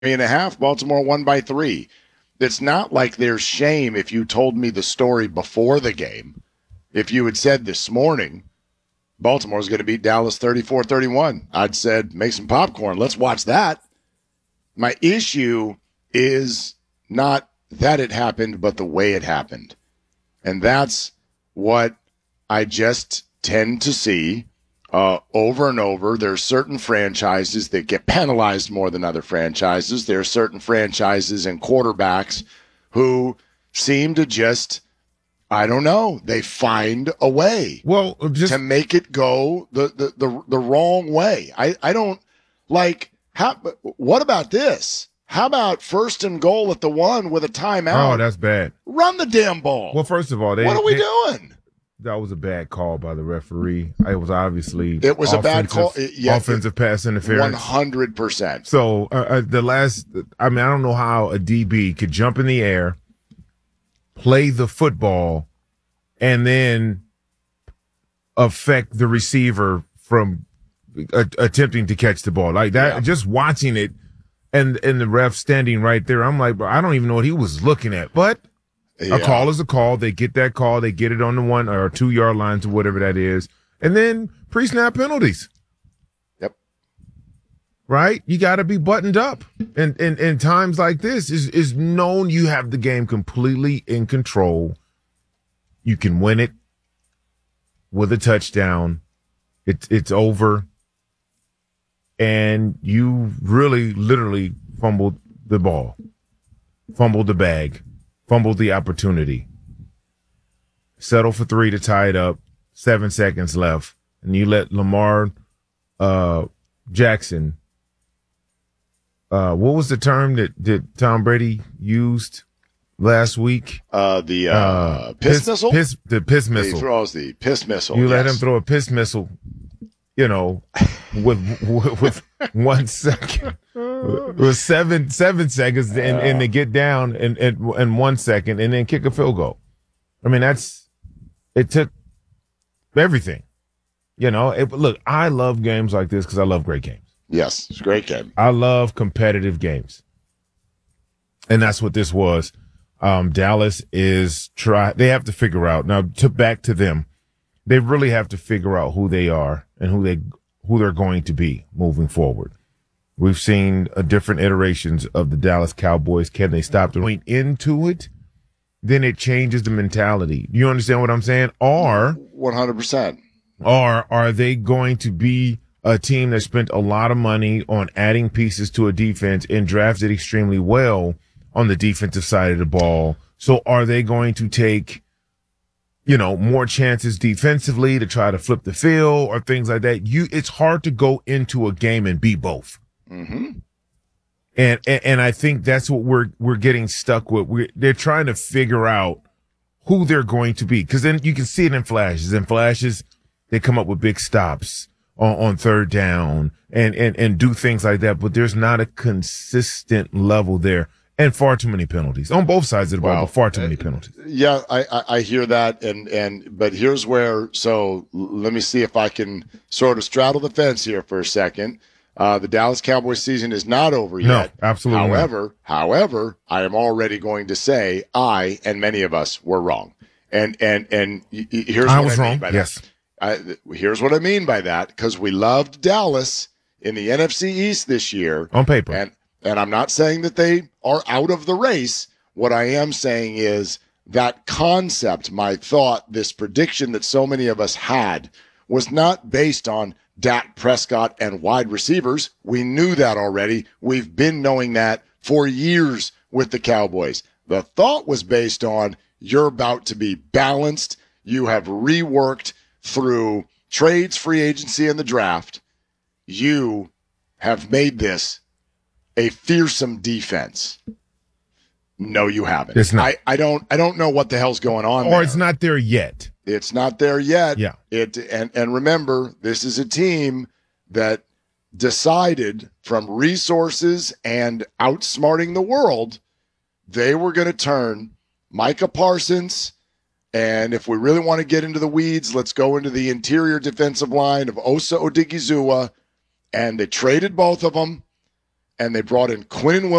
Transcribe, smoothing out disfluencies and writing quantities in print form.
3.5. Baltimore won by 3. It's not like there's shame if you told me the story before the game. If you had said this morning, Baltimore's going to beat Dallas 34-31, I'd said, make some popcorn. Let's watch that. My issue is not that it happened, but the way it happened. And that's what I just tend to see over and over. There's certain franchises that get penalized more than other franchises. There are certain franchises and quarterbacks who seem to just, I don't know, they find a way to make it go the wrong way. I don't like how. What about this? How about 1st and goal at the 1 with a timeout? Oh, that's bad. Run the damn ball. Well, first of all, what are we doing? That was a bad call by the referee. It was obviously a bad call. Offensive pass interference. 100%. So I don't know how a DB could jump in the air, play the football, and then affect the receiver from attempting to catch the ball like that. Yeah. Just watching it, and the ref standing right there, I'm like, bro, I don't even know what he was looking at, but. Yeah. A call is a call. They get that call. They get it on the 1 or 2 yard lines or whatever that is. And then pre-snap penalties. Yep. Right? You got to be buttoned up. And in times like this is known you have the game completely in control. You can win it with a touchdown. It's over. And you really, literally fumbled the ball. Fumbled the bag. Fumbled the opportunity. Settle for 3 to tie it up. 7 seconds left. And you let Lamar Jackson. What was the term that Tom Brady used last week? The piss missile? The piss missile. He throws the piss missile. You let him throw a piss missile, with 1 second. It was seven seconds and to get down in 1 second and then kick a field goal. I mean, it took everything, look, I love games like this because I love great games. Yes, it's a great game. I love competitive games. And that's what this was. Dallas they have to figure out now back to them. They really have to figure out who they are and who they're going to be moving forward. We've seen different iterations of the Dallas Cowboys. Can they stop going into it? Then it changes the mentality. You understand what I'm saying? Or 100%. Or are they going to be a team that spent a lot of money on adding pieces to a defense and drafted extremely well on the defensive side of the ball? So are they going to take, more chances defensively to try to flip the field or things like that? It's hard to go into a game and be both. Mm-hmm. And I think that's what we're getting stuck with. They're trying to figure out who they're going to be, because then you can see it in flashes. In flashes, they come up with big stops on 3rd down and do things like that. But there's not a consistent level there, and far too many penalties on both sides of the ball. But far too many penalties. Yeah, I hear that, but here's where. So let me see if I can sort of straddle the fence here for a second. The Dallas Cowboys season is not over yet. No, absolutely not. However, I am already going to say I and many of us were wrong. And here's I what was I mean wrong. by Yes. that. Here's what I mean by that, because we loved Dallas in the NFC East this year. On paper. And I'm not saying that they are out of the race. What I am saying is that concept, my thought, this prediction that so many of us had was not based on Dak Prescott and wide receivers. We knew that already. We've been knowing that for years with the Cowboys. The thought was based on you're about to be balanced. You have reworked through trades, free agency, and the draft. You have made this a fearsome defense. No, you haven't. It's not. I don't know what the hell's going on or there. It's not there yet. It's not there yet. Yeah. And remember, this is a team that decided from resources and outsmarting the world, they were going to turn Micah Parsons, and if we really want to get into the weeds, let's go into the interior defensive line of Osa Odigizua, and they traded both of them, and they brought in Quinnen